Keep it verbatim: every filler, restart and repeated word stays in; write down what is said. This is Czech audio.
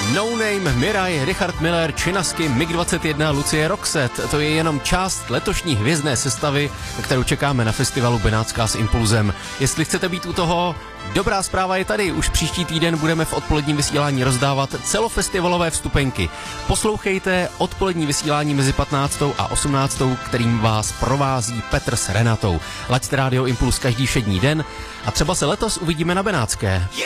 No Name, Miraj, Richard Miller, Činasky, mig dvacet jedna, Lucie Roxette. To je jenom část letošní hvězdné sestavy, kterou čekáme na festivalu Benátská s Impulzem. Jestli chcete být u toho, dobrá zpráva je tady. Už příští týden budeme v odpoledním vysílání rozdávat celofestivalové vstupenky. Poslouchejte odpolední vysílání mezi patnáctou a osmnáctou, kterým vás provází Petr s Renatou. Laďte Rádio Impuls každý všední den a třeba se letos uvidíme na Benátské.